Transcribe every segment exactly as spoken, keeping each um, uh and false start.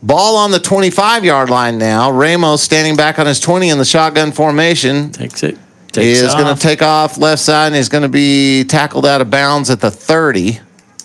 Ball on the twenty-five-yard line now. Ramos standing back on his twenty in the shotgun formation. Takes it. He is going to take off left side, and he's going to be tackled out of bounds at the thirty.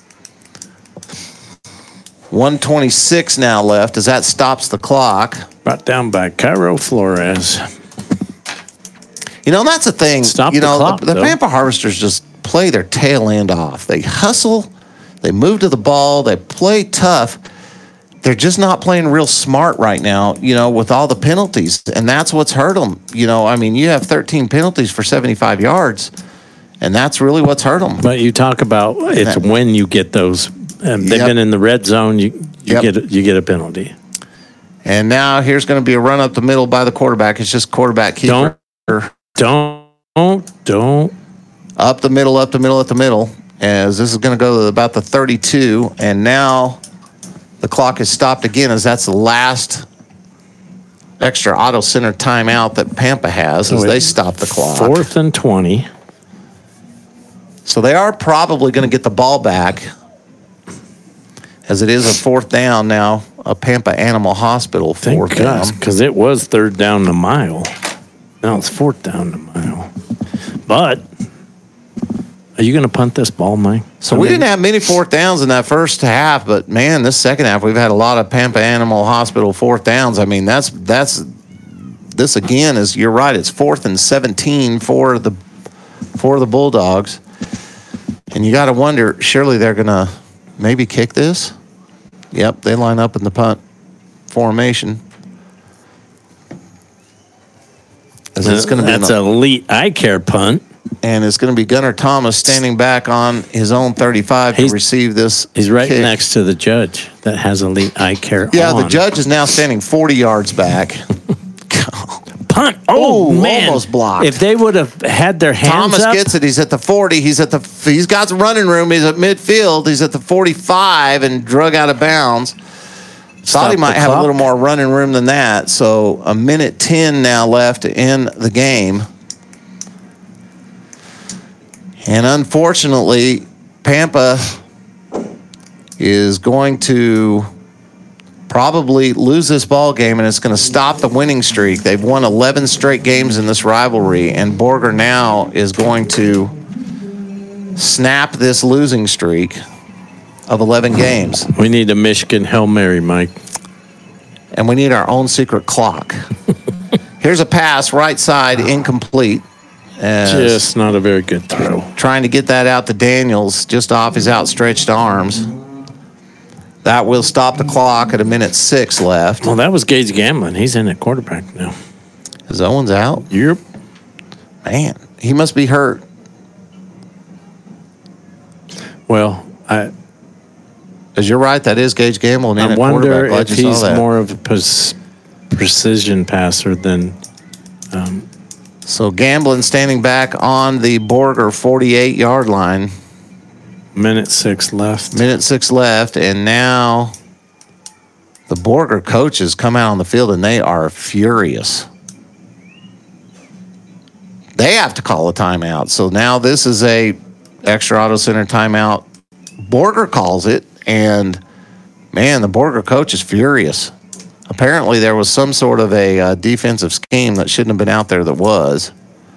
one twenty-six now left as that stops the clock. Brought down by Cairo Flores. You know, that's the thing. Stop you the know, clock, the, the though. Pampa Harvesters just play their tail end off. They hustle. They move to the ball. They play tough. They're just not playing real smart right now, you know, with all the penalties. And that's what's hurt them. You know, I mean, you have thirteen penalties for seventy-five yards, and that's really what's hurt them. But you talk about it's That- when you get those. Um, they've Yep. been in the red zone. You you Yep. get a, you get a penalty. And now here's going to be a run up the middle by the quarterback. It's just quarterback keeper. Don't don't don't. Up the middle, up the middle, up the middle. As this is going to go to about the thirty-two. And now the clock is stopped again as that's the last extra auto center timeout that Pampa has as So they it's stop the clock. Fourth and twenty. So they are probably going to get the ball back as it is a fourth down now, a Pampa Animal Hospital Thank fourth God, down. because it was third down the mile. Now it's fourth down the mile. But are you going to punt this ball, Mike? So I we mean, didn't have many fourth downs in that first half, but man, this second half we've had a lot of Pampa Animal Hospital fourth downs. I mean, that's that's this again is you're right. It's fourth and seventeen for the for the Bulldogs, and you got to wonder. Surely they're gonna maybe kick this. Yep, they line up in the punt formation. Is this going to be That's an- an elite eye care punt. and it's going to be Gunnar Thomas standing back on his own thirty-five He's- to receive this. He's right kick. next to the judge that has elite eye care Yeah, on. the judge is now standing forty yards back. Punt. Oh, Ooh, man. almost blocked. If they would have had their hands Thomas up. gets it. He's at the forty. He's at the. He's got some running room. He's at midfield. He's at the forty-five and drug out of bounds. Thought he Stop might the have a clock. little more running room than that. So a minute ten now left in the game. And unfortunately, Pampa is going to probably lose this ball game, and it's going to stop the winning streak. They've won eleven straight games in this rivalry, and Borger now is going to snap this losing streak of eleven games. We need a Michigan Hail Mary, Mike. And we need our own secret clock. Here's a pass, right side, incomplete. As Just not a very good throw. trying to get that out to Daniels just off his outstretched arms. That will stop the clock at a minute six left. Well, that was Gage Gamblin. He's in at quarterback now. Is Owens out? Yep. Man, he must be hurt. Well, I Because you're right, that is Gage Gamble. And in I at wonder quarterback. Glad if you saw he's that. more of a pres- precision passer than. So Gamblin standing back on the Borger forty-eight-yard line. Minute six left. Minute six left, and now the Borger coaches come out on the field, and they are furious. They have to call a timeout. So now this is a extra auto center timeout. Borger calls it, and man, the Borger coach is furious. Apparently, there was some sort of a uh, defensive scheme that shouldn't have been out there that was.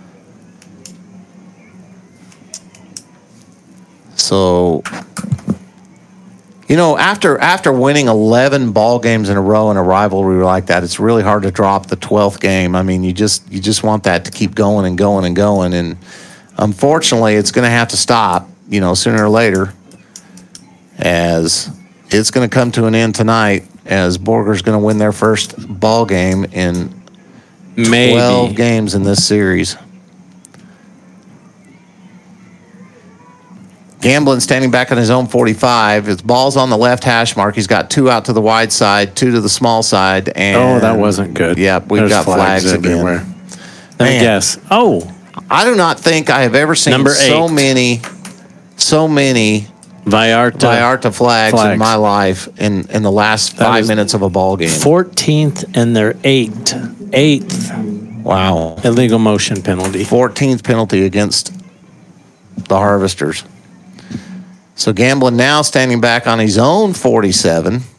So, you know, after after winning eleven ball games in a row in a rivalry like that, it's really hard to drop the twelfth game. I mean, you just you just want that to keep going and going and going, and unfortunately, it's going to have to stop. You know, sooner or later, as it's going to come to an end tonight, as Borger's going to win their first ball game in Maybe. twelve games in this series. Gamblin standing back on his own forty-five. His ball's on the left hash mark. He's got two out to the wide side, two to the small side. And Oh, that wasn't good. Yep, we've There's got flags, everywhere. again. Let me Man. guess. Oh, I do not think I have ever seen Number so eight. many, so many Vallarta. Vallarta flags, flags. in my life in, in the last That five is minutes of a ball game. fourteenth and their eighth. Eighth Wow. illegal motion penalty. fourteenth penalty against the Harvesters. So Gamblin now standing back on his own forty-seven.